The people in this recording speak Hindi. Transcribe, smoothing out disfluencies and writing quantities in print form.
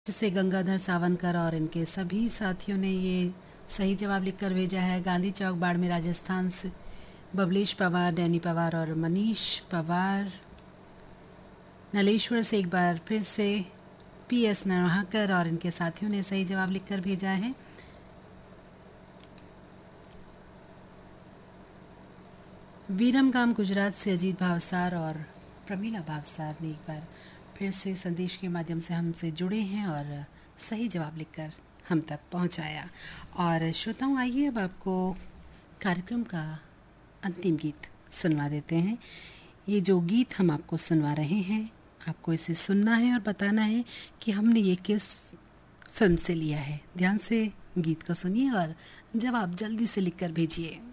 से गंगाधर सावनकर और इनके सभी साथियों ने ये सही जवाब लिखकर भेजा है। गांधी चौक बाड़मेर राजस्थान से बबलेश पवार, डैनी पवार और मनीष पवार। नलेश्वर से एक बार फिर से PS नवाकर और इनके साथियों ने सही जवाब लिखकर भेजा है। वीरमगाम गुजरात से अजीत भावसार और प्रमीला भावसार ने एक बार फिर से संदेश के माध्यम से हमसे जुड़े हैं और सही जवाब लिखकर हम तक पहुंचाया। और श्रोताओं, आइए अब आपको कार्यक्रम का अंतिम गीत सुनवा देते हैं। ये जो गीत हम आपको सुनवा रहे हैं, आपको इसे सुनना है और बताना है कि हमने ये किस फिल्म से लिया है। ध्यान से गीत को सुनिए और जवाब जल्दी से लिखकर भेजिए।